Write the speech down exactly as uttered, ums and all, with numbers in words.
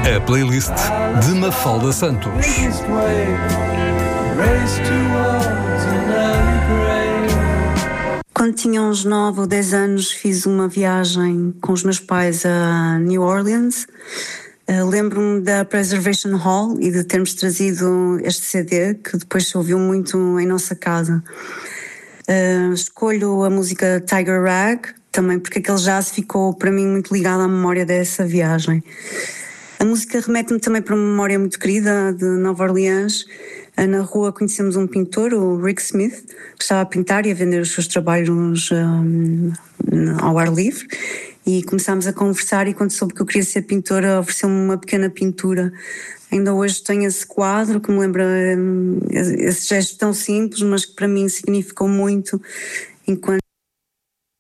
A playlist de Mafalda Santos. Quando tinha uns nove ou dez anos, fiz uma viagem com os meus pais a New Orleans. Uh, lembro-me da Preservation Hall e de termos trazido este C D, que depois se ouviu muito em nossa casa. Uh, escolho a música Tiger Rag, também porque aquele jazz ficou para mim muito ligado à memória dessa viagem. A música remete-me também para uma memória muito querida de Nova Orleans. Na rua conhecemos um pintor, o Rick Smith, que estava a pintar e a vender os seus trabalhos um, ao ar livre, e começámos a conversar, e quando soube que eu queria ser pintora ofereceu-me uma pequena pintura. Ainda hoje tenho esse quadro que me lembra um, esse gesto tão simples, mas que para mim significou muito enquanto